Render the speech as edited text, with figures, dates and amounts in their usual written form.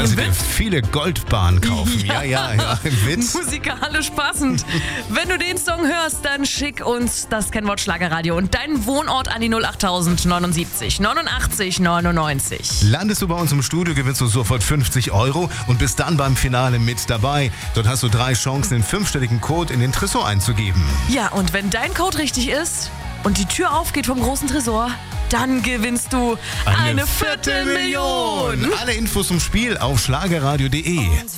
quasi dir viele Goldbahnen kaufen. Ja. Witz. Musikalisch passend. Wenn du den Song hörst, dann schick uns das Kennwort Schlagerradio und deinen Wohnort an die 08000 79 89 99. Landest du bei uns im Studio, gewinnst du sofort 50 € und bist dann beim Finale mit dabei. Dort hast du 3 Chancen, den 5-stelligen Code in den Tresor einzugeben. Ja, und wenn dein Code richtig ist und die Tür aufgeht vom großen Tresor, dann gewinnst du eine Viertelmillion. Alle Infos zum Spiel auf schlagerradio.de.